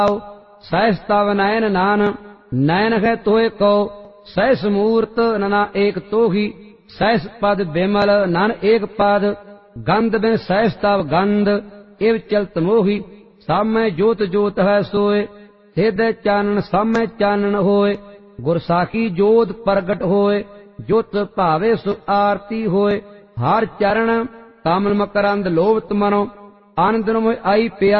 सहस तव नयन नान नयन है तोय को सहस मूर्त नना एक तोही सहस पद बिमल नन एक पद गंध बिन सहस तव गंध इव चलत मोही सामय जोत जोत है सोय हृदय चानन सामय चानन होय गुरसाखी जोत प्रगट होय जोत भावे सु आरती होय हर चरण तामन मकरंद लोभत मनो आनंद मोह आई पिया